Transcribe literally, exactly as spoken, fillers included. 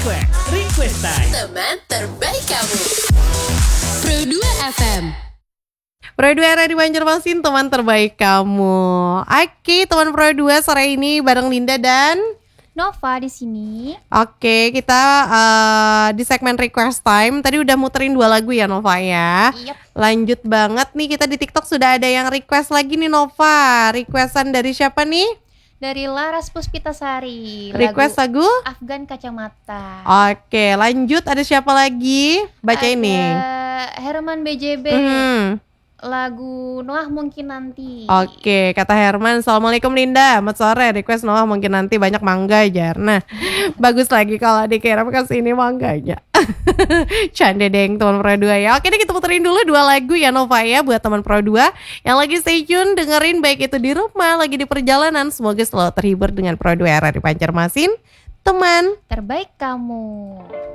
Request, request time. Teman terbaik kamu. Pro dua F M. Pro dua R R di Banjarmasin, teman terbaik kamu. Oke, teman Pro dua sore ini bareng Linda dan Nova di sini. Oke, kita uh, di segmen request time. Tadi udah muterin dua lagu ya Nova ya. Yep. Lanjut banget nih, kita di TikTok sudah ada yang request lagi nih Nova. Requestan dari siapa nih? Dari Laras Puspitasari. Request lagu? Afgan Kacamata. Oke, lanjut ada siapa lagi? Baca Ada ini. Herman B J B. Hmm. Lagu Noah Mungkin Nanti. Oke, kata Herman, Assalamualaikum Linda, selamat sore, request Noah Mungkin Nanti, banyak mangga jar. Nah, bagus lagi kalau dikirim ke sini mangganya. Canda deng teman Pro dua ya. Oke deh, kita puterin dulu dua lagu ya Nova ya, buat teman Pro dua yang lagi stay tune dengerin, baik itu di rumah, lagi di perjalanan. Semoga selalu terhibur dengan Pro dua R R di Banjarmasin, teman Terbaik kamu.